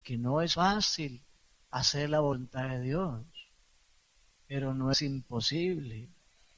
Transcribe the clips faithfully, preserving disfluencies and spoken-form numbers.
que no es fácil hacer la voluntad de Dios, pero no es imposible.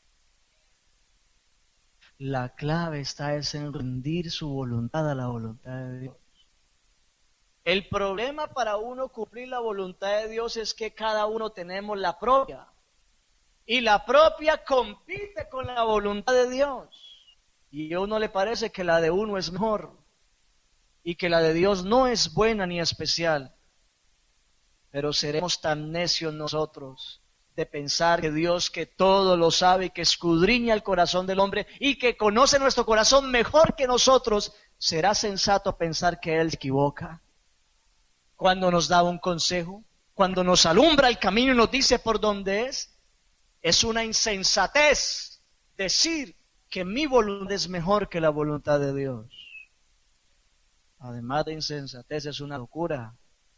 La clave está es en rendir su voluntad a la voluntad de Dios. El problema para uno cumplir la voluntad de Dios es que cada uno tenemos la propia. Y la propia compite con la voluntad de Dios. Y a uno le parece que la de uno es mejor. Y que la de Dios no es buena ni especial. Pero seremos tan necios nosotros de pensar que Dios, que todo lo sabe y que escudriña el corazón del hombre y que conoce nuestro corazón mejor que nosotros, será sensato pensar que Él se equivoca cuando nos da un consejo, cuando nos alumbra el camino y nos dice por dónde es. Es una insensatez decir que mi voluntad es mejor que la voluntad de Dios. Además de insensatez, es una locura.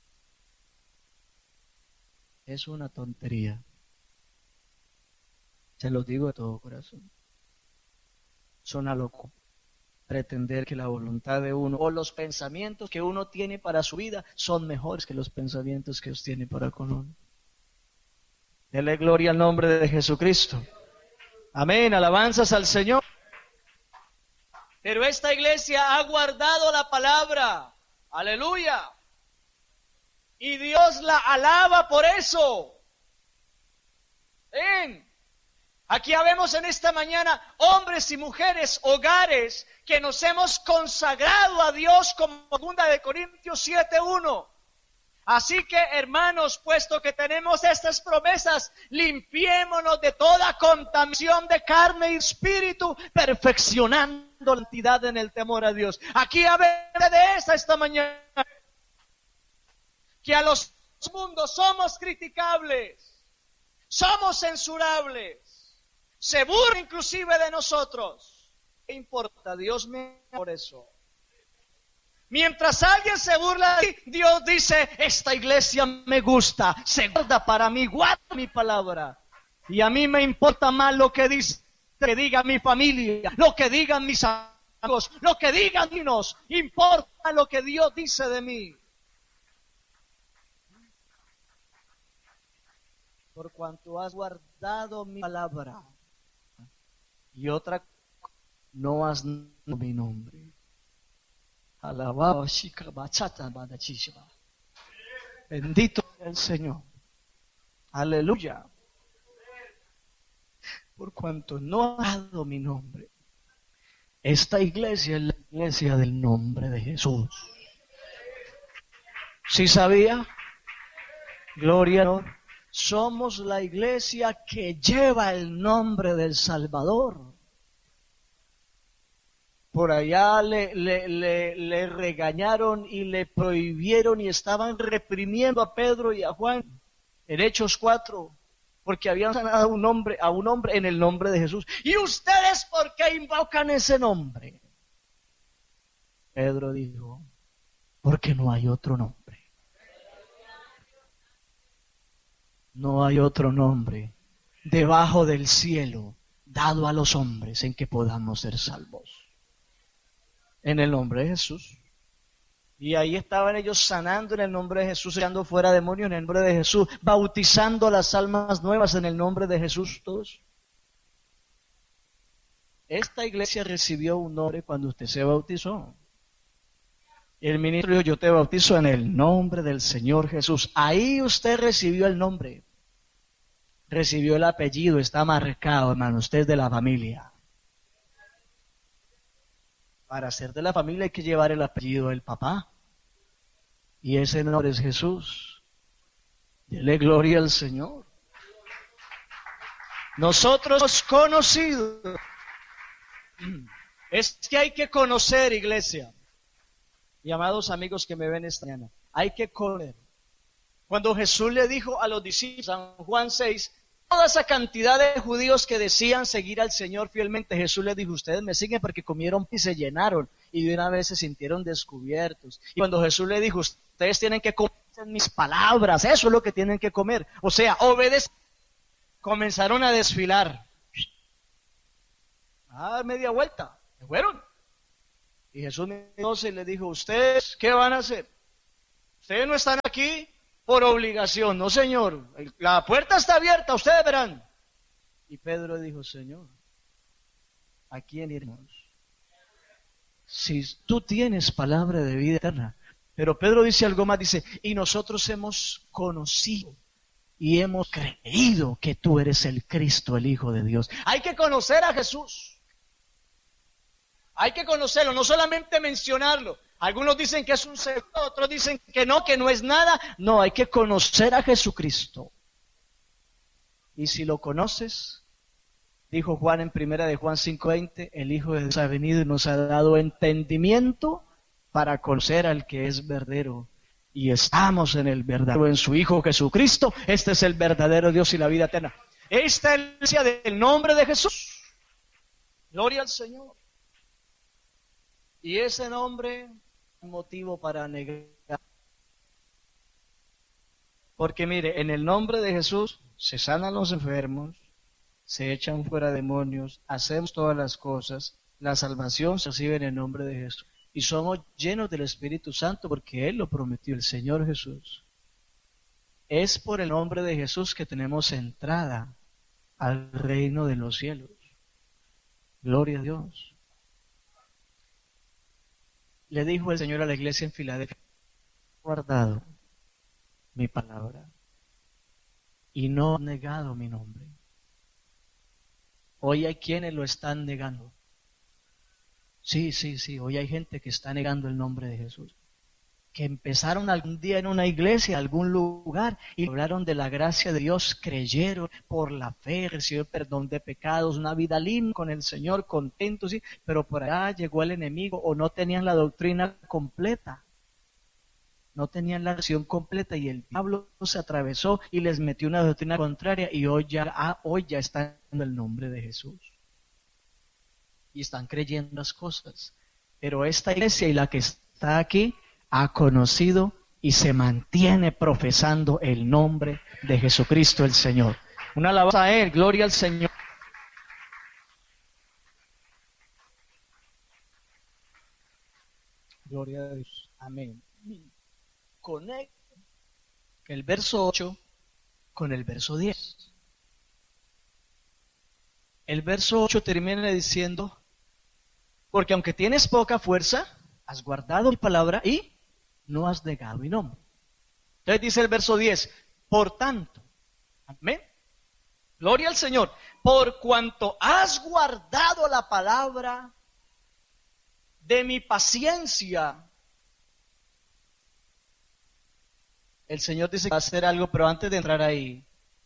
Es una tontería. Se lo digo de todo corazón. Es una locura pretender que la voluntad de uno o los pensamientos que uno tiene para su vida son mejores que los pensamientos que Dios tiene para con uno. Dele gloria al nombre de Jesucristo. Amén, alabanzas al Señor. Pero esta iglesia ha guardado la palabra. Aleluya. Y Dios la alaba por eso. Ven. Aquí habemos en esta mañana hombres y mujeres, hogares, que nos hemos consagrado a Dios como segunda de Corintios siete uno. Así que, hermanos, puesto que tenemos estas promesas, limpiémonos de toda contaminación de carne y espíritu, perfeccionando la santidad en el temor a Dios. Aquí habemos de esta esta mañana, que a los mundos somos criticables, somos censurables, se burla inclusive de nosotros. ¿Qué importa? Dios me ama por eso. Mientras alguien se burla de ti, Dios dice, esta iglesia me gusta, se guarda para mí, guarda mi palabra. Y a mí me importa más lo que dice, que diga mi familia, lo que digan mis amigos, lo que digan niños, importa lo que Dios dice de mí. Por cuanto has guardado mi palabra. Y otra, no has nombrado mi nombre. Alabado, bendito sea el Señor. Aleluya. Por cuanto no has dado mi nombre. Esta iglesia es la iglesia del nombre de Jesús. ¿Sí sabía? Gloria a Dios. Somos la iglesia que lleva el nombre del Salvador. Por allá le, le, le, le regañaron y le prohibieron y estaban reprimiendo a Pedro y a Juan en Hechos cuatro, porque habían sanado a un hombre, a un hombre en el nombre de Jesús. ¿Y ustedes por qué invocan ese nombre? Pedro dijo, porque no hay otro nombre. No hay otro nombre debajo del cielo dado a los hombres en que podamos ser salvos. En el nombre de Jesús. Y ahí estaban ellos sanando en el nombre de Jesús, echando fuera demonios en el nombre de Jesús, bautizando las almas nuevas en el nombre de Jesús todos. Esta iglesia recibió un nombre cuando usted se bautizó. El ministro dijo, yo te bautizo en el nombre del Señor Jesús. Ahí usted recibió el nombre. Recibió el apellido, está marcado, hermano, usted es de la familia. Para ser de la familia hay que llevar el apellido del papá. Y ese nombre es Jesús. Dele gloria al Señor. Nosotros hemos conocido. Es que hay que conocer, iglesia. Y amados amigos que me ven esta mañana, hay que conocer. Cuando Jesús le dijo a los discípulos, San Juan seis, toda esa cantidad de judíos que decían seguir al Señor fielmente, Jesús les dijo, ustedes me siguen porque comieron y se llenaron, y de una vez se sintieron descubiertos. Y cuando Jesús le dijo, ustedes tienen que comer mis palabras, eso es lo que tienen que comer. O sea, obedecen. Comenzaron a desfilar. A dar media vuelta, se fueron. Y Jesús me y le dijo, ¿ustedes qué van a hacer? Ustedes no están aquí por obligación, no señor, la puerta está abierta, ustedes verán. Y Pedro dijo, Señor, ¿a quién iremos? Si tú tienes palabra de vida eterna. Pero Pedro dice algo más, dice, y nosotros hemos conocido y hemos creído que tú eres el Cristo, el Hijo de Dios. Hay que conocer a Jesús. Hay que conocerlo, no solamente mencionarlo. Algunos dicen que es un secreto, otros dicen que no, que no es nada. No, hay que conocer a Jesucristo. Y si lo conoces, dijo Juan en primera de Juan cinco veinte, el Hijo de Dios ha venido y nos ha dado entendimiento para conocer al que es verdadero. Y estamos en el verdadero, en su Hijo Jesucristo. Este es el verdadero Dios y la vida eterna. Esta es la iglesia del nombre de Jesús. Gloria al Señor. Y ese nombre es motivo para negar. Porque mire, en el nombre de Jesús se sanan los enfermos, se echan fuera demonios, hacemos todas las cosas, la salvación se recibe en el nombre de Jesús. Y somos llenos del Espíritu Santo porque Él lo prometió, el Señor Jesús. Es por el nombre de Jesús que tenemos entrada al reino de los cielos. Gloria a Dios. Le dijo el Señor a la iglesia en Filadelfia, he guardado mi palabra y no he negado mi nombre. Hoy hay quienes lo están negando. Sí, sí, sí, hoy hay gente que está negando el nombre de Jesús. Que empezaron algún día en una iglesia, algún lugar, y hablaron de la gracia de Dios, creyeron por la fe, recibieron perdón de pecados, una vida limpia con el Señor, contentos, sí, pero por allá llegó el enemigo o no tenían la doctrina completa. No tenían la acción completa y el diablo se atravesó y les metió una doctrina contraria y hoy ya, ah, hoy ya están en el nombre de Jesús. Y están creyendo las cosas. Pero esta iglesia y la que está aquí ha conocido y se mantiene profesando el nombre de Jesucristo el Señor. Una alabanza a Él, gloria al Señor. Gloria a Dios, amén. Conecta el verso ocho con el verso diez. El verso ocho termina diciendo, porque aunque tienes poca fuerza, has guardado mi palabra y no has negado mi nombre. Entonces dice el verso diez, por tanto, amén, gloria al Señor, por cuanto has guardado la palabra de mi paciencia. El Señor dice que va a hacer algo, pero antes de entrar ahí,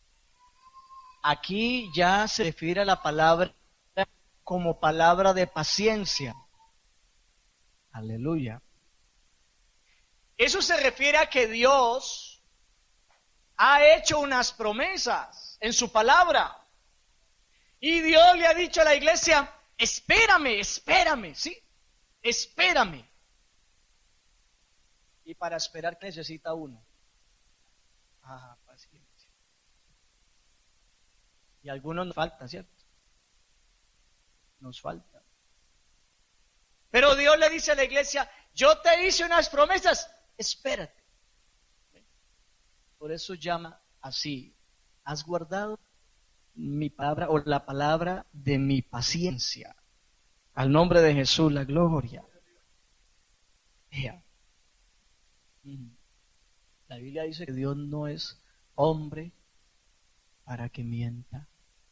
aquí ya se refiere a la palabra como palabra de paciencia. Aleluya. Eso se refiere a que Dios ha hecho unas promesas en su palabra. Y Dios le ha dicho a la iglesia, espérame, espérame, ¿sí? Espérame. Y para esperar, ¿qué necesita uno? Ah, paciencia. Y a algunos nos falta, ¿cierto? Nos falta. Pero Dios le dice a la iglesia, yo te hice unas promesas, espérate. Por eso llama así, has guardado mi palabra o la palabra de mi paciencia. Al nombre de Jesús, la gloria. Yeah. La Biblia dice que Dios no es hombre para que mienta,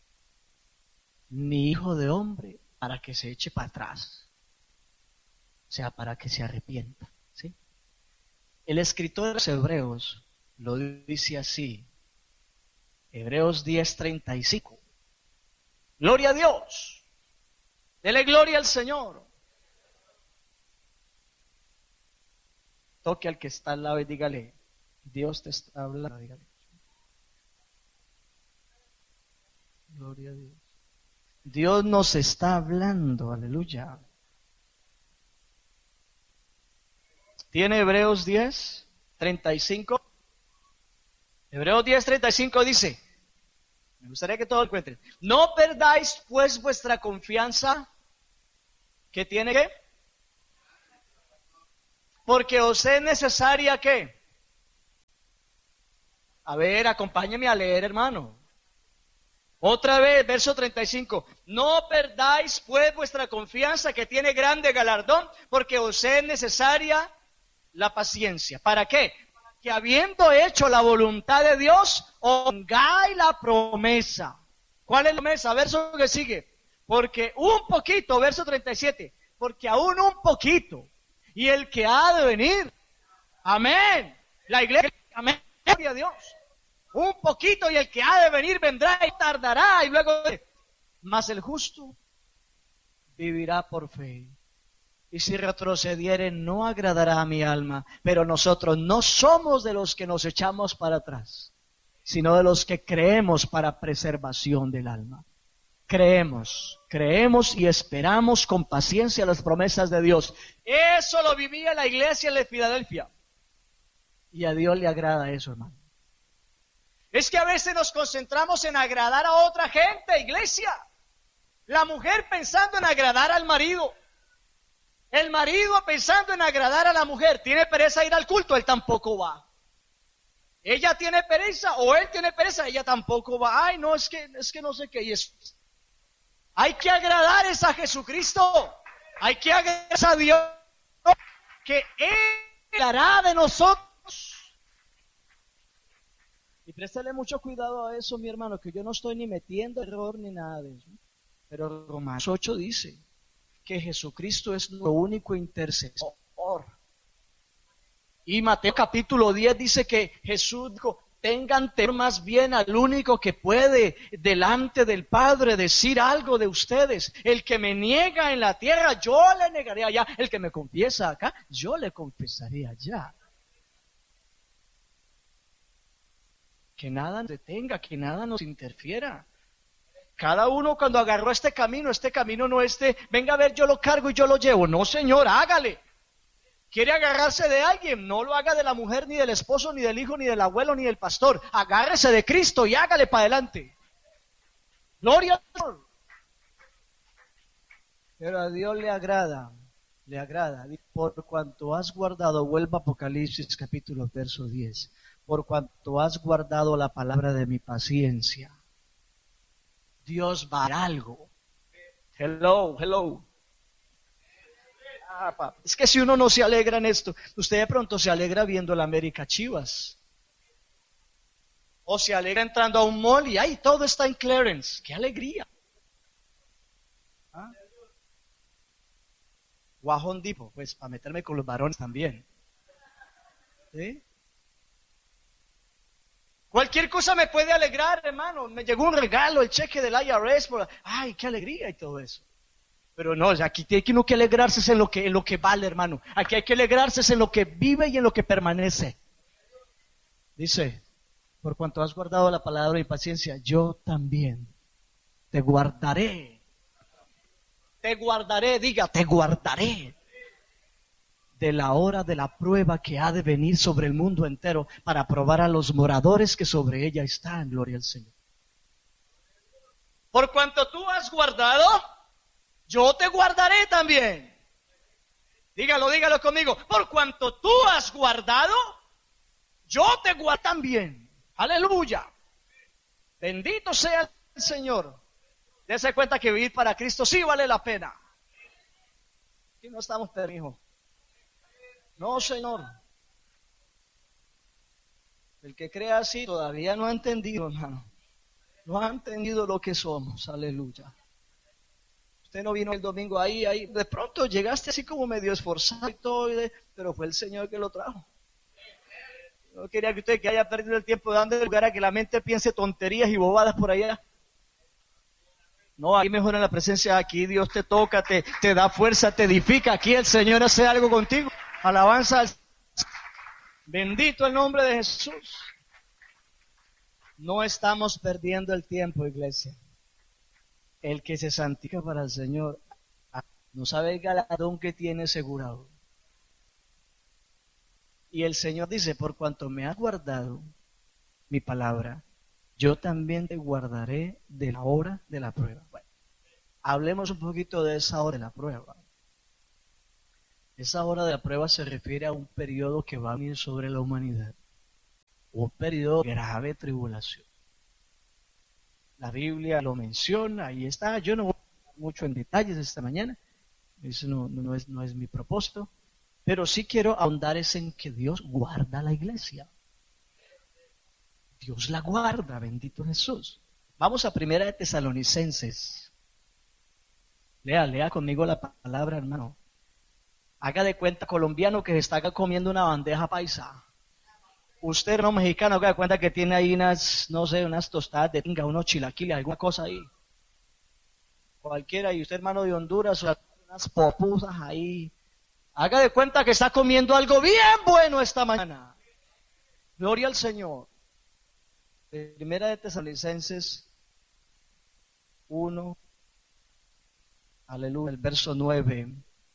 ni hijo de hombre para que se eche para atrás, o sea, para que se arrepienta, ¿sí? El escritor de los Hebreos lo dice así, Hebreos diez treinta y cinco, gloria a Dios, dele gloria al Señor. Toque al que está al lado y dígale, Dios te está hablando, dígale. Gloria a Dios. Dios nos está hablando, aleluya. ¿Tiene Hebreos diez treinta y cinco? Hebreos diez treinta y cinco dice, me gustaría que todos lo encuentren, no perdáis pues vuestra confianza, que tiene que, porque os es necesaria que A ver, acompáñeme a leer, hermano. Otra vez, verso treinta y cinco. No perdáis pues vuestra confianza, que tiene grande galardón, porque os es necesaria la paciencia. ¿Para qué? Que habiendo hecho la voluntad de Dios, pongáis la promesa. ¿Cuál es la promesa? Verso que sigue. Porque un poquito, verso treinta y siete. Porque aún un poquito. Y el que ha de venir. Amén. La iglesia, amén. Gloria a Dios. Un poquito y el que ha de venir vendrá y tardará. Y luego, mas el justo vivirá por fe. Y si retrocediere, no agradará a mi alma. Pero nosotros no somos de los que nos echamos para atrás, sino de los que creemos para preservación del alma. Creemos, creemos y esperamos con paciencia las promesas de Dios. Eso lo vivía la iglesia de Filadelfia. Y a Dios le agrada eso, hermano. Es que a veces nos concentramos en agradar a otra gente, iglesia. La mujer pensando en agradar al marido. El marido pensando en agradar a la mujer. ¿Tiene pereza de ir al culto? Él tampoco va. Ella tiene pereza o él tiene pereza, ella tampoco va. Ay, no, es que, es que no sé qué. Y es, hay que agradar es a Jesucristo. Hay que agradar a Dios, que Él hará de nosotros. Y préstale mucho cuidado a eso, mi hermano, que yo no estoy ni metiendo error ni nada de eso. Pero Romanos ocho dice que Jesucristo es nuestro único intercesor. Y Mateo capítulo diez dice que Jesús dijo, tengan temor más bien al único que puede delante del Padre decir algo de ustedes. El que me niega en la tierra, yo le negaré allá. El que me confiesa acá, yo le confesaré allá. Que nada nos detenga, que nada nos interfiera. Cada uno cuando agarró este camino, este camino no este, venga a ver, yo lo cargo y yo lo llevo. No, señor, hágale. ¿Quiere agarrarse de alguien? No lo haga de la mujer, ni del esposo, ni del hijo, ni del abuelo, ni del pastor. Agárrese de Cristo y hágale para adelante. Gloria al Señor. Pero a Dios le agrada, le agrada. Por cuanto has guardado, vuelva a Apocalipsis capítulo verso diez. Por cuanto has guardado la palabra de mi paciencia, Dios va a dar algo. Hello, hello. Ah, es que si uno no se alegra en esto, usted de pronto se alegra viendo la América Chivas. O se alegra entrando a un mall y ¡ay! Todo está en clearance. ¡Qué alegría! ¿Ah? O a Home Depot, pues para meterme con los varones también. ¿Sí? Cualquier cosa me puede alegrar, hermano. Me llegó un regalo, el cheque del I R S. Por... ¡ay, qué alegría! Y todo eso. Pero no, aquí tiene que uno que alegrarse en lo que, en lo que vale, hermano. Aquí hay que alegrarse en lo que vive y en lo que permanece. Dice, por cuanto has guardado la palabra y paciencia, yo también te guardaré. Te guardaré, diga, te guardaré de la hora de la prueba que ha de venir sobre el mundo entero para probar a los moradores que sobre ella están, gloria al Señor. Por cuanto tú has guardado, yo te guardaré también. Dígalo, dígalo conmigo. Por cuanto tú has guardado, yo te guardo también. Aleluya. Bendito sea el Señor. Dese cuenta que vivir para Cristo sí vale la pena. Aquí no estamos perdidos. No, Señor. El que crea así todavía no ha entendido, hermano. No ha entendido lo que somos. Aleluya. Usted no vino el domingo ahí, ahí. De pronto llegaste así como medio esforzado y todo, pero fue el Señor que lo trajo. No quería que usted que haya perdido el tiempo dando lugar a que la mente piense tonterías y bobadas por allá. No, aquí mejor en la presencia, aquí Dios te toca, te, te da fuerza, te edifica. Aquí el Señor hace algo contigo. Alabanza al... Bendito el nombre de Jesús. No estamos perdiendo el tiempo, iglesia. El que se santifica para el Señor no sabe el galardón que tiene asegurado. Y el Señor dice, por cuanto me has guardado mi palabra, yo también te guardaré de la hora de la prueba. Bueno, hablemos un poquito de esa hora de la prueba. Esa hora de la prueba se refiere a un periodo que va a venir sobre la humanidad. un periodo de grave tribulación. La Biblia lo menciona, ahí está. Yo no voy a hablar mucho en detalles esta mañana, eso no, no, no, es, no es mi propósito, pero sí quiero ahondar es en que Dios guarda la iglesia. Dios la guarda, bendito Jesús. Vamos a Primera de Tesalonicenses. Lea, lea conmigo la palabra, hermano. Haga de cuenta colombiano que se está comiendo una bandeja paisa. Usted, no mexicano, haga de cuenta que tiene ahí unas, no sé, unas tostadas de tinga, unos chilaquiles, alguna cosa ahí. Cualquiera, y usted, hermano de Honduras, unas popusas ahí. Haga de cuenta que está comiendo algo bien bueno esta mañana. Gloria al Señor. Primera de Tesalonicenses uno, aleluya, el verso nueve,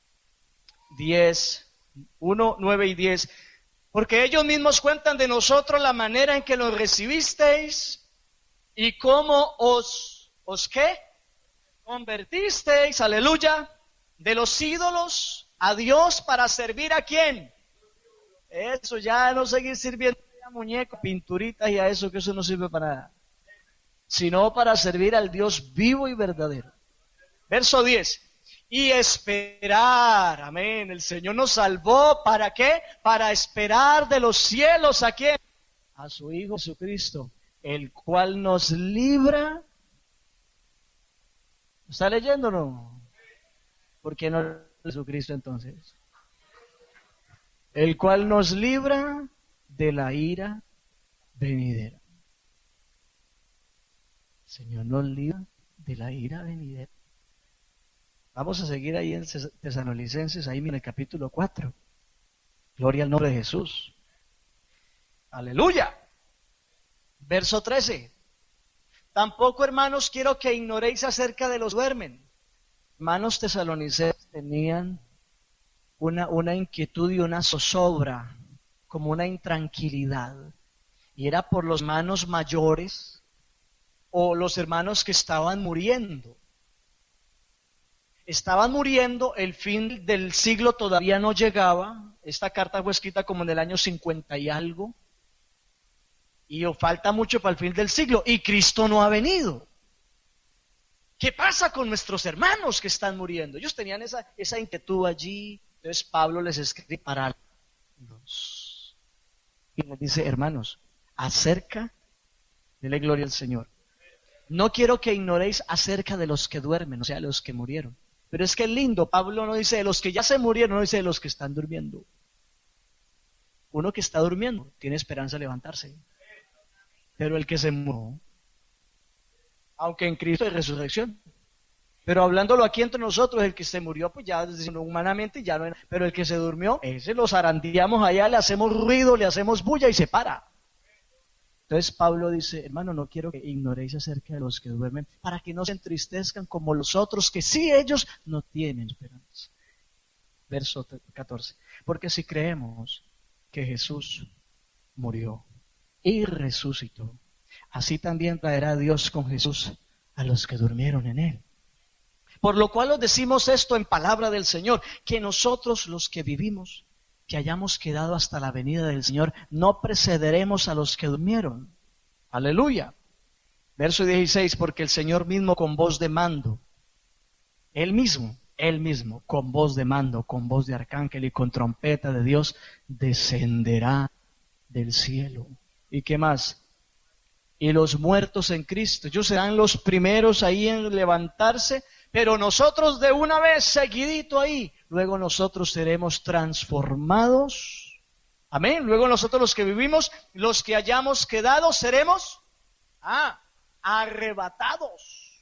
diez, uno, nueve y diez. Porque ellos mismos cuentan de nosotros la manera en que los recibisteis y cómo os, ¿os qué? Convertisteis, aleluya, de los ídolos a Dios para servir a quién. Eso, ya no seguir sirviendo a muñecos, pinturitas y a eso, que eso no sirve para nada. Sino para servir al Dios vivo y verdadero. Verso diez. Y esperar, amén, el Señor nos salvó, ¿para qué? Para esperar de los cielos, ¿a quién? A su Hijo Jesucristo, el cual nos libra. ¿Está leyendo o no? ¿Por qué no Jesucristo entonces? El cual nos libra de la ira venidera. El Señor nos libra de la ira venidera. Vamos a seguir ahí en Tesalonicenses, ahí en el capítulo cuatro. Gloria al nombre de Jesús. Aleluya. Verso trece. Tampoco, hermanos, quiero que ignoréis acerca de los que duermen. Hermanos tesalonicenses tenían una, una inquietud y una zozobra, como una intranquilidad. Y era por los hermanos mayores o los hermanos que estaban muriendo. Estaban muriendo, el fin del siglo todavía no llegaba. Esta carta fue escrita como en el año cincuenta y algo. Y falta mucho para el fin del siglo. Y Cristo no ha venido. ¿Qué pasa con nuestros hermanos que están muriendo? Ellos tenían esa, esa inquietud allí. Entonces Pablo les escribe para los. Y les dice, hermanos, acerca, dele gloria al Señor. No quiero que ignoréis acerca de los que duermen, o sea, los que murieron. Pero es que es lindo, Pablo no dice de los que ya se murieron, no dice de los que están durmiendo. Uno que está durmiendo tiene esperanza de levantarse. Pero el que se murió, aunque en Cristo hay resurrección, pero hablándolo aquí entre nosotros, el que se murió, pues ya humanamente ya no era. Pero el que se durmió, ese lo zarandeamos allá, le hacemos ruido, le hacemos bulla y se para. Entonces Pablo dice, hermano, no quiero que ignoréis acerca de los que duermen, para que no se entristezcan como los otros, que sí ellos no tienen esperanza. Verso catorce. Porque si creemos que Jesús murió y resucitó, así también traerá Dios con Jesús a los que durmieron en él. Por lo cual os decimos esto en palabra del Señor, que nosotros los que vivimos, que hayamos quedado hasta la venida del Señor, no precederemos a los que durmieron. Aleluya. Verso dieciséis, porque el Señor mismo con voz de mando, Él mismo, Él mismo, con voz de mando, con voz de arcángel y con trompeta de Dios, descenderá del cielo. ¿Y qué más? Y los muertos en Cristo, ellos serán los primeros ahí en levantarse, pero nosotros de una vez, seguidito ahí, luego nosotros seremos transformados. Amén. Luego nosotros los que vivimos, los que hayamos quedado, seremos ah, arrebatados.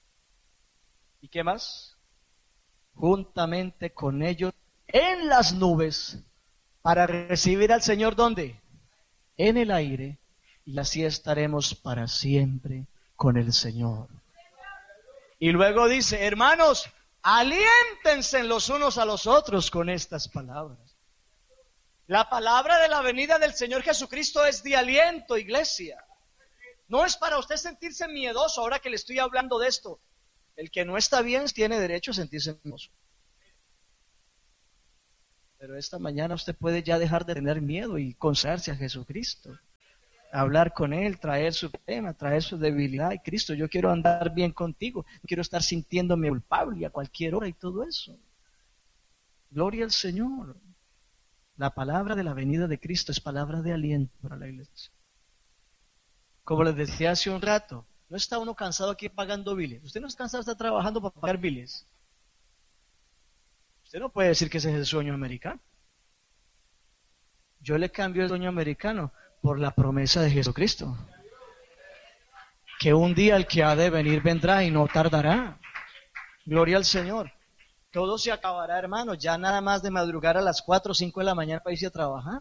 ¿Y qué más? Juntamente con ellos en las nubes para recibir al Señor, ¿dónde? En el aire. Y así estaremos para siempre con el Señor. Y luego dice, hermanos, aliéntense los unos a los otros con estas palabras. La palabra de la venida del Señor Jesucristo es de aliento, iglesia. No es para usted sentirse miedoso ahora que le estoy hablando de esto. El que no está bien tiene derecho a sentirse miedoso. Pero esta mañana usted puede ya dejar de tener miedo y consagrarse a Jesucristo. hablar con Él, traer su tema, traer su debilidad. Y Cristo, yo quiero andar bien contigo, no quiero estar sintiéndome culpable a cualquier hora y todo eso. Gloria al Señor. La palabra de la venida de Cristo es palabra de aliento para la iglesia. Como les decía hace un rato, no está uno cansado aquí pagando biles. Usted no está cansado de estar trabajando para pagar biles. Usted no puede decir que ese es el sueño americano. Yo le cambio el sueño americano por la promesa de Jesucristo. Que un día el que ha de venir vendrá y no tardará. Gloria al Señor. Todo se acabará, hermano. Ya nada más de madrugar a las cuatro o cinco de la mañana para irse a trabajar.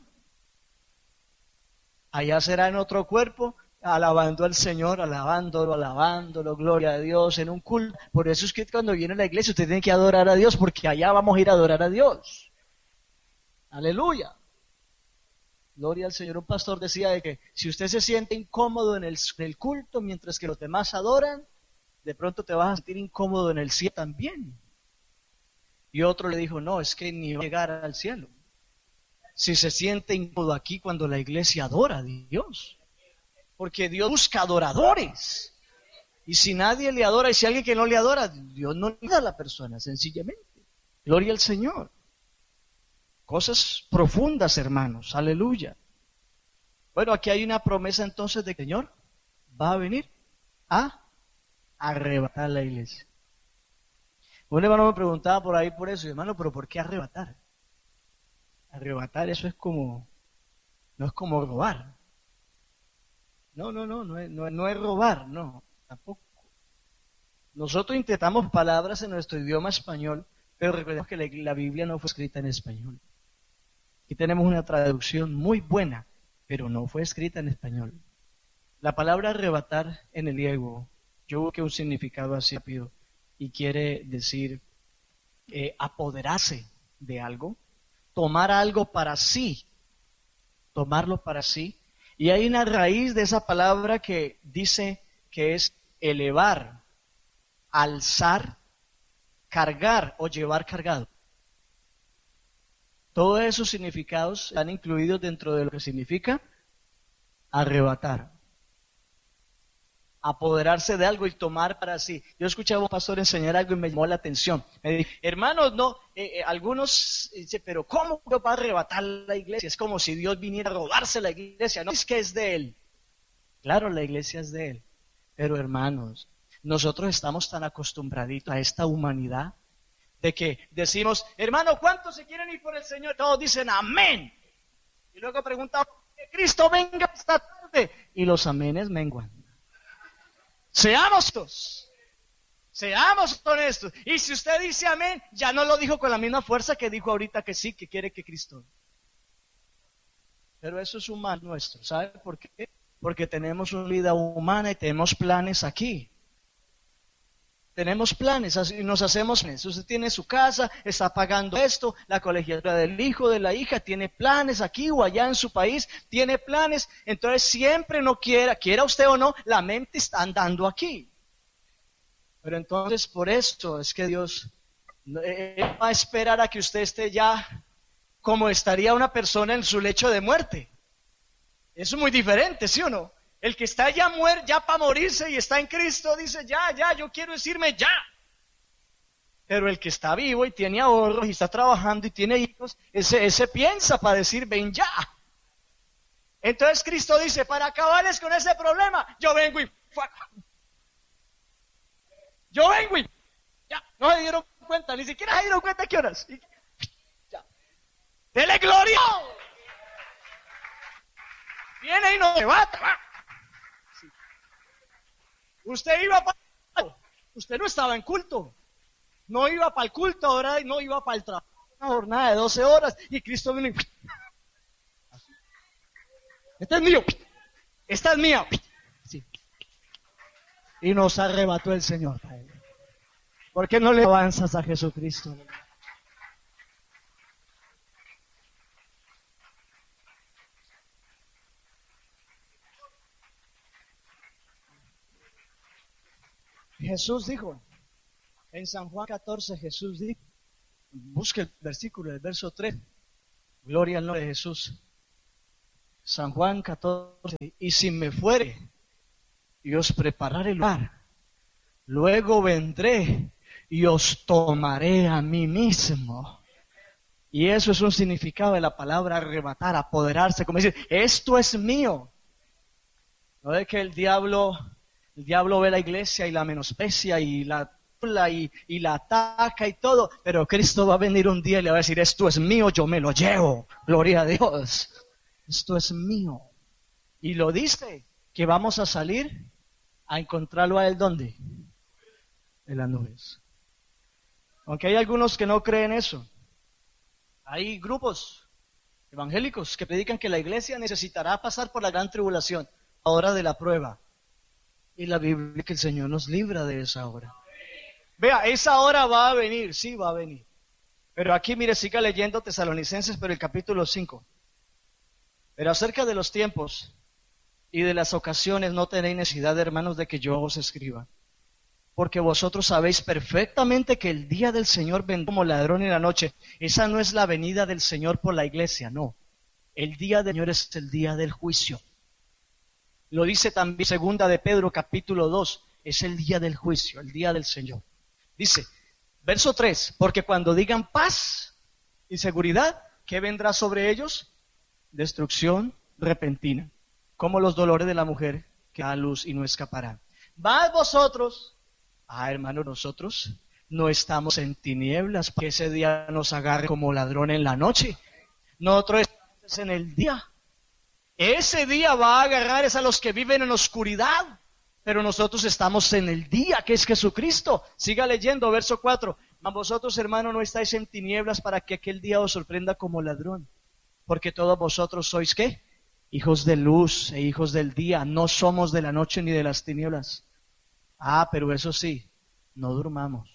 Allá será en otro cuerpo, alabando al Señor, alabándolo, alabándolo, gloria a Dios, en un culto. Por eso es que cuando viene a la iglesia usted tiene que adorar a Dios, porque allá vamos a ir a adorar a Dios. Aleluya. Gloria al Señor. Un pastor decía de que si usted se siente incómodo en el, en el culto mientras que los demás adoran, de pronto te vas a sentir incómodo en el cielo también. Y otro le dijo, no, es que ni va a llegar al cielo. Si se siente incómodo aquí cuando la iglesia adora a Dios. Porque Dios busca adoradores. Y si nadie le adora, y si alguien que no le adora, Dios no le da a la persona, sencillamente. Gloria al Señor. Cosas profundas, hermanos. Aleluya. Bueno, aquí hay una promesa entonces de que el Señor va a venir a arrebatar la iglesia. Un hermano me preguntaba por ahí por eso, hermano, pero ¿por qué arrebatar? Arrebatar, eso es como, no es como robar. No, no, no, no es, no, no es robar, no, tampoco. Nosotros intentamos palabras en nuestro idioma español, pero recordemos que la, la Biblia no fue escrita en español. Aquí tenemos una traducción muy buena, pero no fue escrita en español. La palabra arrebatar en el griego, yo busqué un significado así rápido, y quiere decir eh, apoderarse de algo, tomar algo para sí, tomarlo para sí. Y hay una raíz de esa palabra que dice que es elevar, alzar, cargar o llevar cargado. Todos esos significados están incluidos dentro de lo que significa arrebatar. Apoderarse de algo y tomar para sí. Yo escuchaba a un pastor enseñar algo y me llamó la atención. Me dijo, hermanos, no, eh, eh, algunos dicen, pero ¿cómo Dios va a arrebatar la iglesia? Es como si Dios viniera a robarse la iglesia. No es que es de Él. Claro, la iglesia es de Él. Pero hermanos, nosotros estamos tan acostumbraditos a esta humanidad de que decimos, hermano, ¿cuántos se quieren ir por el Señor? Todos dicen amén. Y luego preguntamos, que Cristo venga esta tarde. Y los amenes menguan. Seamos honestos, seamos honestos. Y si usted dice amén, ya no lo dijo con la misma fuerza que dijo ahorita que sí, que quiere que Cristo. Pero eso es humano nuestro, ¿sabe por qué? Porque tenemos una vida humana y tenemos planes aquí. Tenemos planes, y nos hacemos planes. Usted tiene su casa, está pagando esto, la colegiatura del hijo, de la hija, tiene planes aquí o allá en su país, tiene planes. Entonces siempre no quiera, quiera usted o no, la mente está andando aquí. Pero entonces por esto es que Dios eh, va a esperar a que usted esté ya como estaría una persona en su lecho de muerte. Eso es muy diferente, ¿sí o no? El que está ya muerto, ya para morirse y está en Cristo, dice, ya, ya, yo quiero decirme ya. Pero el que está vivo y tiene ahorros y está trabajando y tiene hijos, ese, ese piensa para decir, ven ya. Entonces Cristo dice, para acabarles con ese problema, yo vengo y... Yo vengo y... Ya, no se dieron cuenta, ni siquiera se dieron cuenta qué horas. Y, ya. ¡Dele gloria! Viene y nos levanta, va. Usted iba para el culto, usted no estaba en culto, no iba para el culto, ahora no iba para el trabajo, una jornada de doce horas, y Cristo vino y... Este es mío, esta es mía. Sí. Y nos arrebató el Señor. ¿Por qué no le avanzas a Jesucristo? Jesús dijo, en San Juan catorce, Jesús dijo, busque el versículo, el verso tres, gloria al nombre de Jesús. San Juan catorce, y si me fuere y os prepararé lugar, luego vendré y os tomaré a mí mismo. Y eso es un significado de la palabra arrebatar, apoderarse, como decir, esto es mío. No es que el diablo, el diablo ve la iglesia y la menosprecia y la y, y la ataca y todo, pero Cristo va a venir un día y le va a decir, esto es mío, yo me lo llevo, gloria a Dios, esto es mío. Y lo dice, que vamos a salir a encontrarlo a él, ¿dónde? En las nubes. Aunque hay algunos que no creen eso. Hay grupos evangélicos que predican que la iglesia necesitará pasar por la gran tribulación, la hora de la prueba. Y la Biblia dice que el Señor nos libra de esa hora. Vea, esa hora va a venir, sí va a venir. Pero aquí, mire, siga leyendo Tesalonicenses, pero el capítulo cinco. Pero acerca de los tiempos y de las ocasiones no tenéis necesidad, hermanos, de que yo os escriba. Porque vosotros sabéis perfectamente que el día del Señor vendrá como ladrón en la noche. Esa no es la venida del Señor por la iglesia, no. El día del Señor es el día del juicio. Lo dice también segunda de Pedro, capítulo dos. Es el día del juicio, el día del Señor. Dice, verso tres, porque cuando digan paz y seguridad, ¿qué vendrá sobre ellos? Destrucción repentina, como los dolores de la mujer que da a luz y no escaparán. Más vosotros, ah hermano, nosotros no estamos en tinieblas, que ese día nos agarre como ladrón en la noche. Nosotros estamos en el día. Ese día va a agarrar es a los que viven en oscuridad. Pero nosotros estamos en el día, que es Jesucristo. Siga leyendo, verso cuatro. Mas vosotros, hermanos, no estáis en tinieblas para que aquel día os sorprenda como ladrón. Porque todos vosotros sois, ¿qué? Hijos de luz e hijos del día. No somos de la noche ni de las tinieblas. Ah, pero eso sí, no durmamos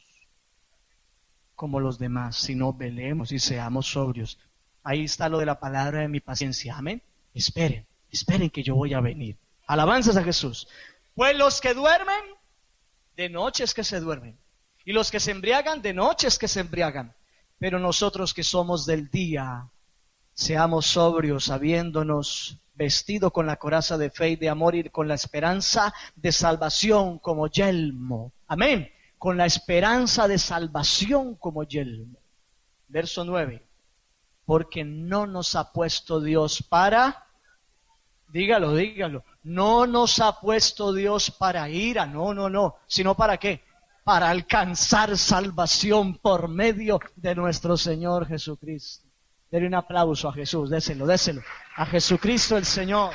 como los demás, sino velemos y seamos sobrios. Ahí está lo de la palabra de mi paciencia. Amén. Esperen, esperen que yo voy a venir. Alabanzas a Jesús. Pues los que duermen, de noche es que se duermen. Y los que se embriagan, de noche es que se embriagan. Pero nosotros que somos del día, seamos sobrios, habiéndonos vestido con la coraza de fe y de amor y con la esperanza de salvación como yelmo. Amén. Con la esperanza de salvación como yelmo. Verso nueve. Porque no nos ha puesto Dios para... Dígalo, dígalo. No nos ha puesto Dios para ira, no, no, no. ¿Sino para qué? Para alcanzar salvación por medio de nuestro Señor Jesucristo. Denle un aplauso a Jesús, déselo, déselo. A Jesucristo el Señor.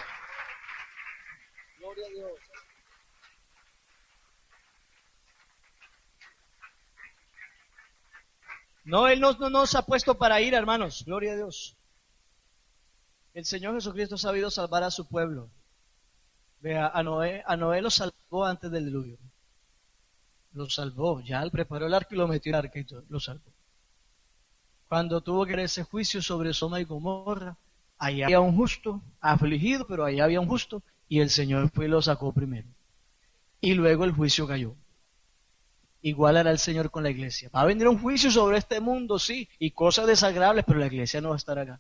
Gloria a Dios. No, Él no, no nos ha puesto para ira, hermanos. Gloria a Dios. El Señor Jesucristo ha sabido salvar a su pueblo. Vea, a Noé, a Noé lo salvó antes del diluvio. Lo salvó, ya él preparó el arco y lo metió en el arca y todo, lo salvó. Cuando tuvo que hacer ese juicio sobre Sodoma y Gomorra, ahí había un justo, afligido, pero ahí había un justo, y el Señor fue y lo sacó primero. Y luego el juicio cayó. Igual hará el Señor con la iglesia. Va a venir un juicio sobre este mundo, sí, y cosas desagradables, pero la iglesia no va a estar acá.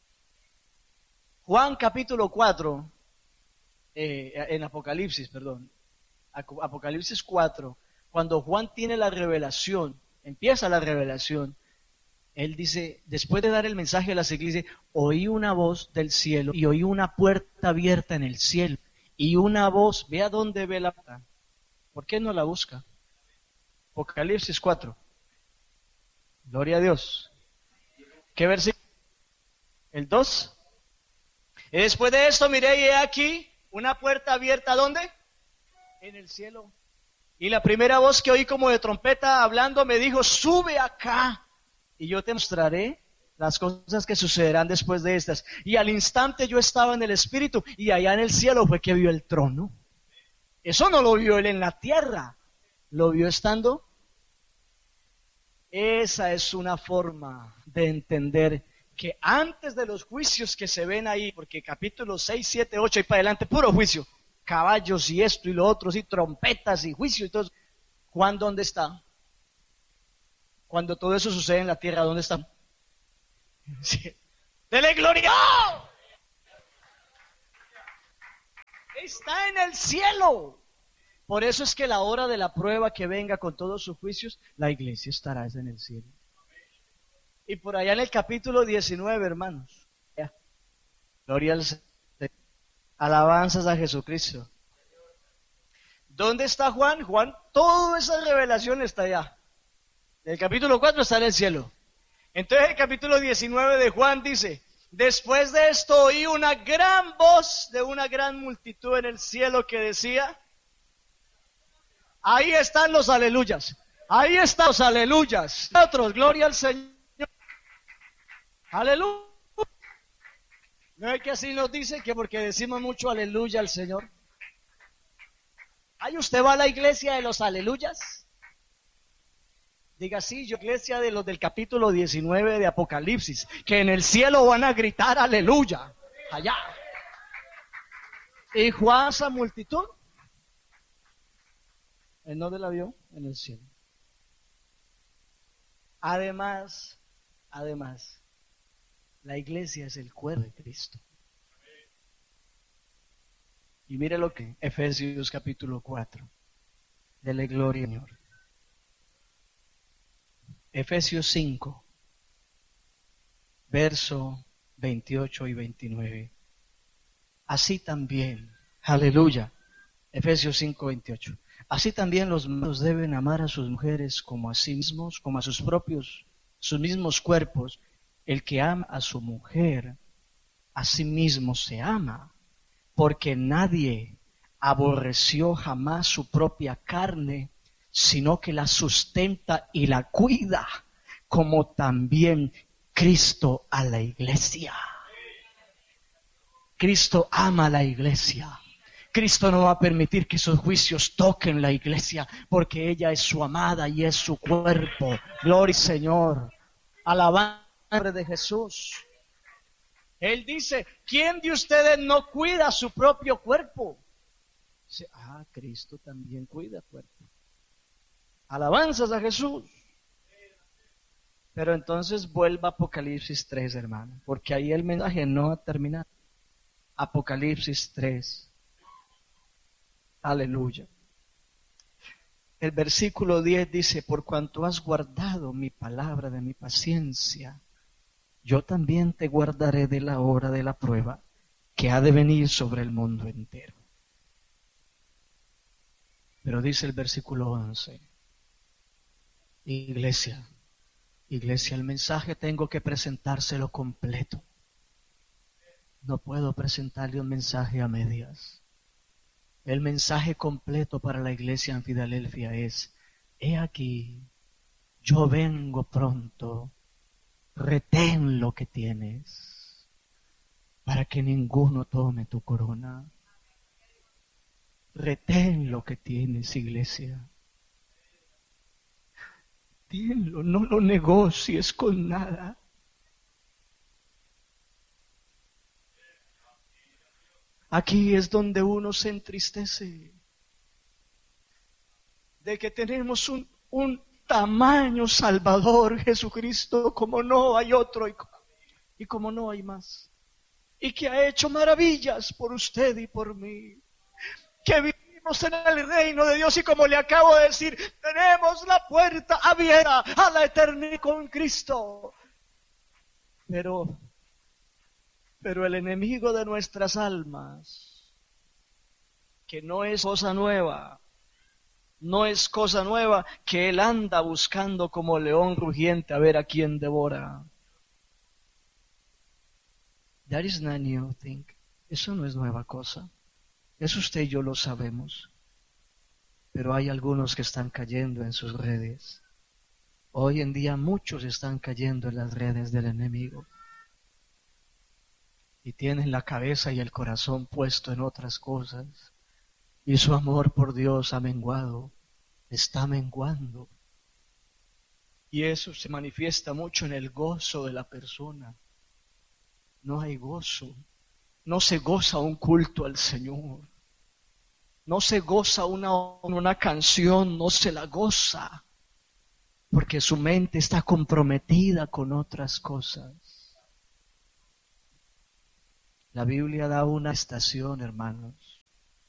Juan capítulo cuatro, eh, en Apocalipsis, perdón, Apocalipsis cuatro, cuando Juan tiene la revelación, empieza la revelación, él dice, después de dar el mensaje a las iglesias, oí una voz del cielo y oí una puerta abierta en el cielo y una voz, vea dónde ve la puerta, ¿por qué no la busca? Apocalipsis cuatro, gloria a Dios. ¿Qué versículo? El dos. Y después de esto miré y he aquí una puerta abierta, ¿dónde? En el cielo. Y la primera voz que oí como de trompeta hablando me dijo, sube acá y yo te mostraré las cosas que sucederán después de estas. Y al instante yo estaba en el Espíritu y allá en el cielo fue que vio el trono. Eso no lo vio él en la tierra, lo vio estando. Esa es una forma de entender que antes de los juicios que se ven ahí, porque capítulos seis, siete, ocho y para adelante, puro juicio, caballos y esto y lo otro, y trompetas y juicio y todo eso. Juan, ¿dónde está? Cuando todo eso sucede en la tierra, ¿dónde está? Sí. ¡Dele gloria! está en el cielo. Por eso es que la hora de la prueba que venga con todos sus juicios, la iglesia estará en el cielo. Y por allá en el capítulo diecinueve, hermanos, ya. Gloria al Señor. Alabanzas a Jesucristo. ¿Dónde está Juan? Juan, toda esa revelación está allá. El capítulo cuatro está en el cielo. Entonces el capítulo diecinueve de Juan dice: después de esto oí una gran voz de una gran multitud en el cielo que decía, ahí están los aleluyas, ahí están los aleluyas. Otros, gloria al Señor. Aleluya. ¿No es que así nos dice que porque decimos mucho aleluya al Señor? ¿Ay, usted va a la iglesia de los aleluyas? Diga, sí, yo iglesia de los del capítulo diecinueve de Apocalipsis, que en el cielo van a gritar aleluya, allá. Y Juan, esa multitud, ¿en dónde la vio? En el cielo. Además, además, la iglesia es el cuerpo de Cristo. Y mire lo que, Efesios capítulo cuatro, dele gloria al Señor. Efesios cinco, verso veintiocho y veintinueve. Así también, aleluya, Efesios cinco, veintiocho. Así también los maridos deben amar a sus mujeres como a sí mismos, como a sus propios, sus mismos cuerpos. El que ama a su mujer, a sí mismo se ama, porque nadie aborreció jamás su propia carne, sino que la sustenta y la cuida, como también Cristo a la iglesia. Cristo ama a la iglesia. Cristo no va a permitir que esos juicios toquen la iglesia, porque ella es su amada y es su cuerpo. Gloria al Señor. Alabanza de Jesús. Él dice, ¿quién de ustedes no cuida su propio cuerpo? Dice, ah, Cristo también cuida cuerpo. Alabanzas a Jesús. Pero entonces vuelva a Apocalipsis tres, hermano, porque ahí el mensaje no ha terminado. Apocalipsis tres. Aleluya. El versículo diez dice, por cuanto has guardado mi palabra de mi paciencia, yo también te guardaré de la hora de la prueba que ha de venir sobre el mundo entero. Pero dice el versículo once, iglesia, iglesia, el mensaje tengo que presentárselo completo. No puedo presentarle un mensaje a medias. El mensaje completo para la iglesia en Filadelfia es, he aquí, yo vengo pronto. Retén lo que tienes, para que ninguno tome tu corona. Retén lo que tienes, iglesia. Tenlo, no lo negocies con nada. Aquí es donde uno se entristece, de que tenemos un, un tamaño Salvador, Jesucristo, como no hay otro y, y como no hay más. Y que ha hecho maravillas por usted y por mí. Que vivimos en el reino de Dios y como le acabo de decir, tenemos la puerta abierta a la eternidad con Cristo. Pero, pero el enemigo de nuestras almas, que no es cosa nueva, no es cosa nueva, que él anda buscando como león rugiente a ver a quién devora. That is not new thing. Eso no es nueva cosa. Eso usted y yo lo sabemos. Pero hay algunos que están cayendo en sus redes. Hoy en día muchos están cayendo en las redes del enemigo. Y tienen la cabeza y el corazón puesto en otras cosas. Y su amor por Dios ha menguado, está menguando. Y eso se manifiesta mucho en el gozo de la persona. No hay gozo, no se goza un culto al Señor. No se goza una, una canción, no se la goza. Porque su mente está comprometida con otras cosas. La Biblia da una estación, hermanos.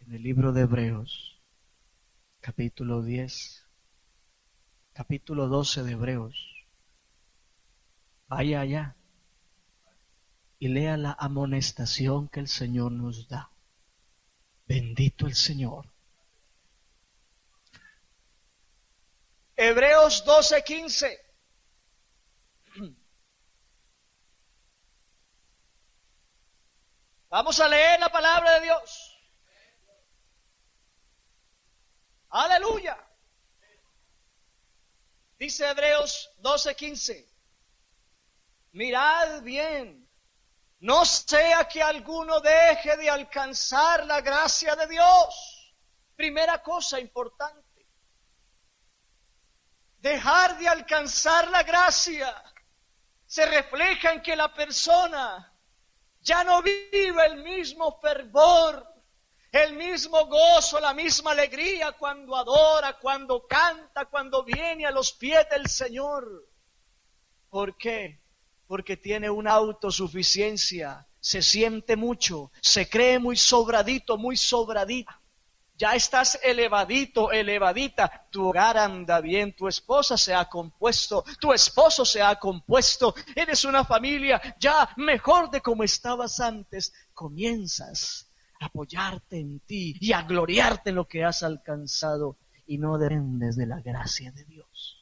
en el libro de Hebreos, capítulo diez, capítulo doce de Hebreos. Vaya allá y lea la amonestación que el Señor nos da. Bendito el Señor. Hebreos doce quince. Vamos a leer la palabra de Dios. Aleluya. Dice Hebreos doce quince. Mirad bien, no sea que alguno deje de alcanzar la gracia de Dios. Primera cosa importante. Dejar de alcanzar la gracia se refleja en que la persona ya no vive el mismo fervor, el mismo gozo, la misma alegría cuando adora, cuando canta, cuando viene a los pies del Señor. ¿Por qué? Porque tiene una autosuficiencia, se siente mucho, se cree muy sobradito, muy sobradita. Ya estás elevadito, elevadita, tu hogar anda bien, tu esposa se ha compuesto, tu esposo se ha compuesto, eres una familia ya mejor de como estabas antes. Comienzas a apoyarte en ti y a gloriarte en lo que has alcanzado y no dependes de la gracia de Dios.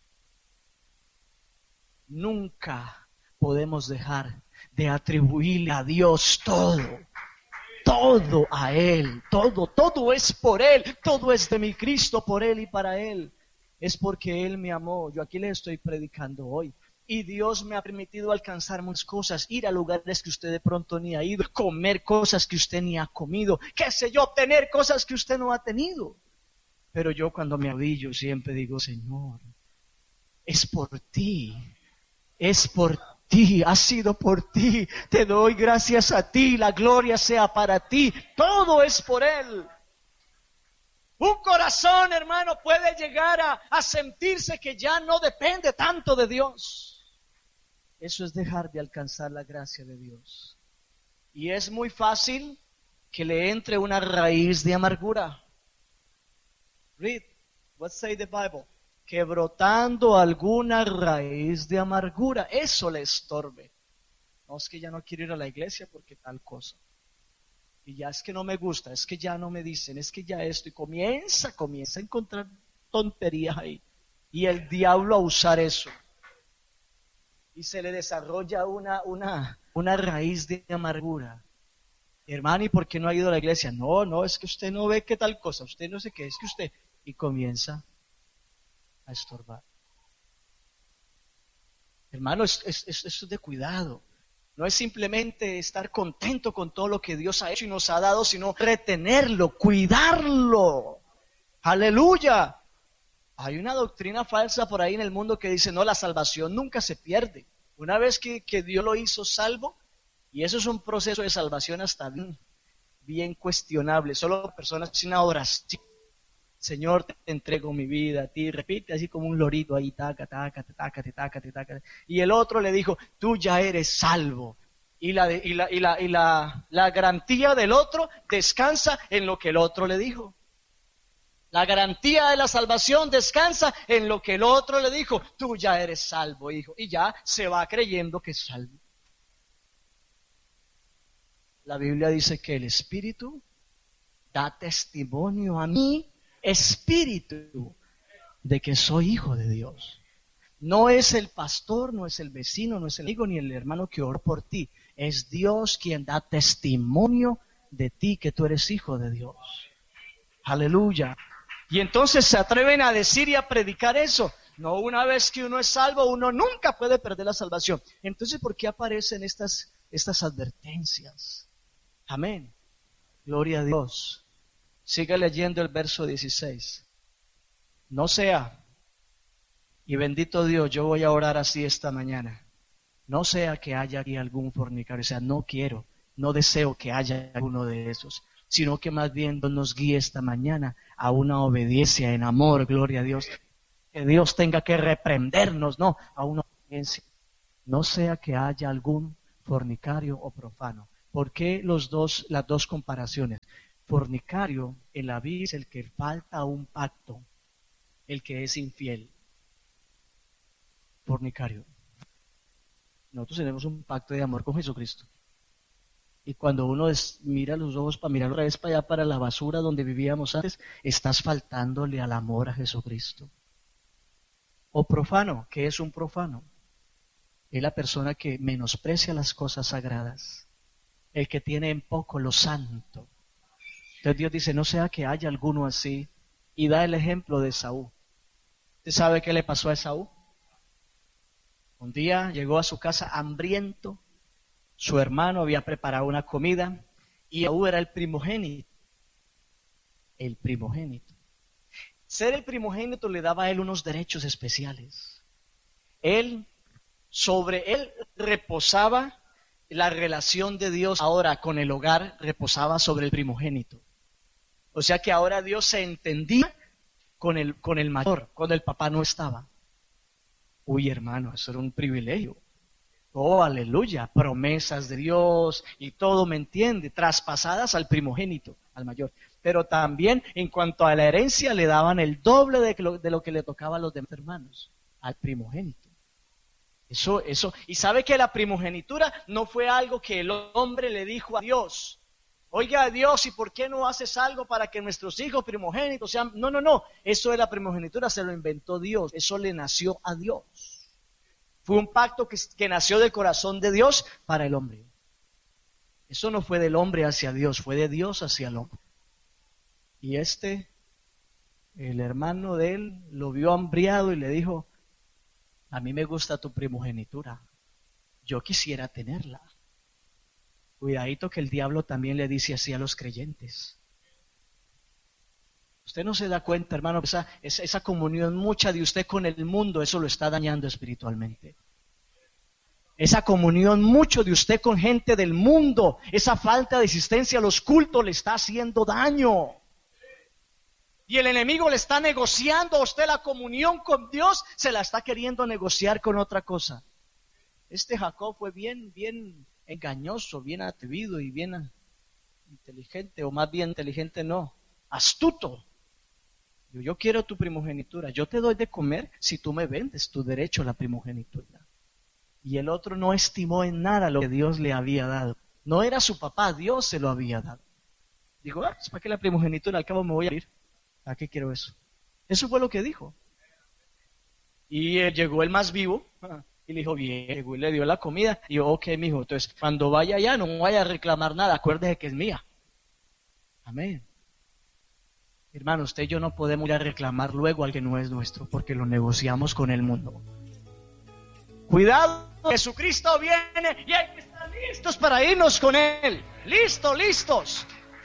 Nunca podemos dejar de atribuirle a Dios todo. Todo a Él, todo, todo es por Él, todo es de mi Cristo, por Él y para Él. Es porque Él me amó. Yo aquí les estoy predicando hoy. Y Dios me ha permitido alcanzar muchas cosas, ir a lugares que usted de pronto ni ha ido, comer cosas que usted ni ha comido, qué sé yo, tener cosas que usted no ha tenido. Pero yo cuando me arrodillo siempre digo, Señor, es por ti, es por ti. Ti, ha sido por ti, te doy gracias a ti, la gloria sea para ti, todo es por Él. Un corazón, hermano, puede llegar a, a sentirse que ya no depende tanto de Dios. Eso es dejar de alcanzar la gracia de Dios. Y es muy fácil que le entre una raíz de amargura. Read, what say the Bible? Que brotando alguna raíz de amargura, eso le estorbe. No, es que ya no quiero ir a la iglesia porque tal cosa. Y ya es que no me gusta, es que ya no me dicen, es que ya esto. Y comienza, comienza a encontrar tonterías ahí. Y el diablo a usar eso. Y se le desarrolla una, una, una raíz de amargura. Hermano, ¿y por qué no ha ido a la iglesia? No, no, es que usted no ve qué tal cosa, usted no sé qué, es que usted... Y comienza a estorbar. Hermano, esto es, es, es de cuidado. No es simplemente estar contento con todo lo que Dios ha hecho y nos ha dado, sino retenerlo, cuidarlo. Aleluya. Hay una doctrina falsa por ahí en el mundo que dice, no, la salvación nunca se pierde. Una vez que, que Dios lo hizo salvo, y eso es un proceso de salvación hasta bien, bien cuestionable. Solo personas sin oración. Señor, te entrego mi vida a ti, repite así como un lorito ahí, taca, taca, taca, taca, taca. Y el otro le dijo, tú ya eres salvo. Y la, y la, y la, y la, la garantía del otro descansa en lo que el otro le dijo. La garantía de la salvación descansa en lo que el otro le dijo, tú ya eres salvo, hijo. Y ya se va creyendo que es salvo. La Biblia dice que el Espíritu da testimonio a mí, espíritu, de que soy hijo de Dios. No es el pastor, no es el vecino, no es el amigo ni el hermano que oró por ti. Es Dios quien da testimonio de ti que tú eres hijo de Dios. Aleluya. Y entonces se atreven a decir y a predicar eso. No, una vez que uno es salvo, uno nunca puede perder la salvación. Entonces, ¿por qué aparecen estas, estas advertencias? Amén. Gloria a Dios. Sigue leyendo el verso dieciséis. No sea, y bendito Dios, yo voy a orar así esta mañana. No sea que haya aquí algún fornicario, o sea, no quiero, no deseo que haya alguno de esos, sino que más bien nos guíe esta mañana a una obediencia en amor, gloria a Dios. Que Dios tenga que reprendernos, no, a una obediencia. No sea que haya algún fornicario o profano. ¿Por qué los dos, las dos comparaciones? Fornicario en la Biblia es el que falta a un pacto, el que es infiel. Fornicario. Nosotros tenemos un pacto de amor con Jesucristo. Y cuando uno es, mira los ojos para mirar otra vez para allá, para la basura donde vivíamos antes, estás faltándole al amor a Jesucristo. O profano, ¿qué es un profano? Es la persona que menosprecia las cosas sagradas, el que tiene en poco lo santo. Entonces Dios dice, no sea que haya alguno así, y da el ejemplo de Esaú. ¿Usted sabe qué le pasó a Esaú? Un día llegó a su casa hambriento, su hermano había preparado una comida, y Esaú era el primogénito. El primogénito. Ser el primogénito le daba a él unos derechos especiales. Él, sobre él reposaba la relación de Dios ahora con el hogar, reposaba sobre el primogénito. O sea que ahora Dios se entendía con el, con el mayor, cuando el papá no estaba. Uy, hermano, eso era un privilegio. Oh, aleluya, promesas de Dios y todo, ¿me entiende? Traspasadas al primogénito, al mayor. Pero también en cuanto a la herencia le daban el doble de lo, de lo que le tocaba a los demás hermanos, al primogénito. Eso, eso. Y sabe que la primogenitura no fue algo que el hombre le dijo a Dios. Oiga, Dios, ¿y por qué no haces algo para que nuestros hijos primogénitos sean? No, no, no. Eso de la primogenitura se lo inventó Dios. Eso le nació a Dios. Fue un pacto que, que nació del corazón de Dios para el hombre. Eso no fue del hombre hacia Dios, fue de Dios hacia el hombre. Y este, el hermano de él, lo vio hambriado y le dijo, a mí me gusta tu primogenitura, yo quisiera tenerla. Cuidadito que el diablo también le dice así a los creyentes. Usted no se da cuenta, hermano, esa, esa comunión mucha de usted con el mundo, eso lo está dañando espiritualmente. Esa comunión mucho de usted con gente del mundo, esa falta de asistencia a los cultos le está haciendo daño. Y el enemigo le está negociando a usted la comunión con Dios, se la está queriendo negociar con otra cosa. Este Jacob fue bien, bien engañoso, bien atrevido y bien inteligente, o más bien inteligente no, astuto. Yo, yo quiero tu primogenitura, yo te doy de comer si tú me vendes tu derecho a la primogenitura. Y el otro no estimó en nada lo que Dios le había dado. No era su papá, Dios se lo había dado. Dijo, ah, ¿para qué la primogenitura? Al cabo me voy a ir. ¿A qué quiero eso? Eso fue lo que dijo. Y eh, llegó el más vivo y le dijo, bien, llegó y le dio la comida. Y yo, ok, mijo, entonces cuando vaya allá no vaya a reclamar nada, acuérdese que es mía. Amén. Hermano, usted y yo no podemos ir a reclamar luego al que no es nuestro, porque lo negociamos con el mundo. Cuidado, Jesucristo viene y hay que estar listos para irnos con Él. Listos, listos.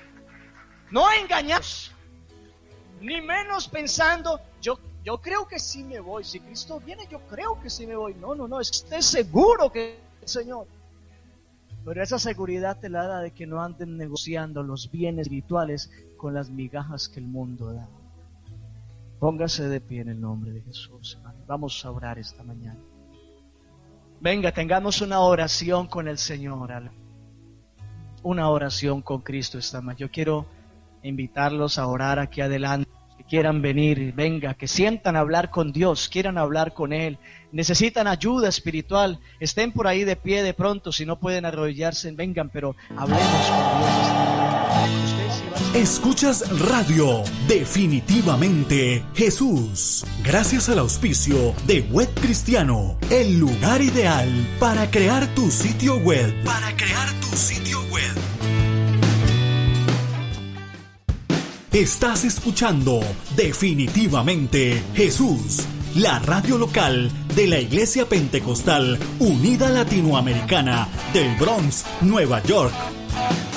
No engañados, ni menos pensando, yo, yo creo que sí me voy. Si Cristo viene, yo creo que sí me voy. No, no, no, esté seguro que el Señor. Pero esa seguridad te la da de que no anden negociando los bienes espirituales con las migajas que el mundo da. Póngase de pie en el nombre de Jesús, hermano. Vamos a orar esta mañana. Venga, tengamos una oración con el Señor. Una oración con Cristo esta mañana. Yo quiero invitarlos a orar aquí adelante. Que quieran venir, venga, que sientan hablar con Dios, quieran hablar con Él, necesitan ayuda espiritual, estén por ahí de pie de pronto, si no pueden arrodillarse, vengan, pero hablemos con Dios. Ustedes sí van a... Escuchas Radio Definitivamente Jesús, gracias al auspicio de Web Cristiano, el lugar ideal para crear tu sitio web, para crear tu sitio web. Estás escuchando Definitivamente Jesús, la radio local de la Iglesia Pentecostal Unida Latinoamericana del Bronx, Nueva York.